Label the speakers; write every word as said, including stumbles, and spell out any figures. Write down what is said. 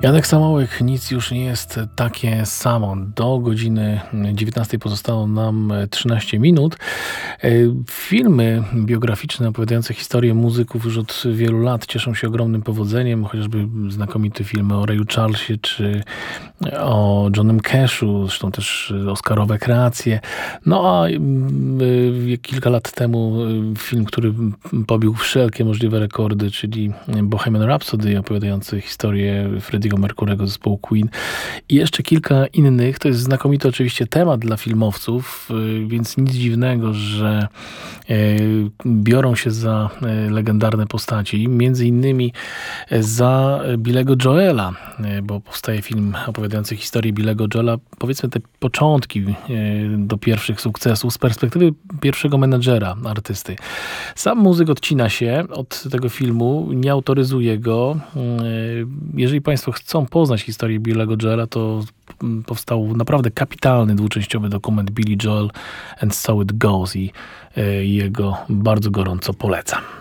Speaker 1: Janek Samołek, nic już nie jest takie samo. Do godziny dziewiętnastej pozostało nam trzynaście minut. E, Filmy biograficzne opowiadające historię muzyków już od wielu lat cieszą się ogromnym powodzeniem, chociażby znakomite filmy o Rayu Charlesie czy o Johnem Cashu, zresztą też oscarowe kreacje. No a y, kilka lat temu film, który pobił wszelkie możliwe rekordy, czyli Bohemian Rhapsody, opowiadający historię Freddie'ego Mercurego zespołu Queen i jeszcze kilka innych. To jest znakomity oczywiście temat dla filmowców, y, więc nic dziwnego, że y, biorą się za y, legendarne postaci. Między innymi za Billego Joela, y, bo powstaje film opowiadający historię Billego Joela, powiedzmy te początki y, do pierwszych sukcesów z perspektywy pierwszego menedżera artysty. Sam muzyk odcina się od tego filmu, nie autoryzuje go. Y, Jeżeli Państwo chcą poznać historię Billego Joela, to powstał naprawdę kapitalny dwuczęściowy dokument Billy Joel and So It Goes i y, jego bardzo gorąco polecam.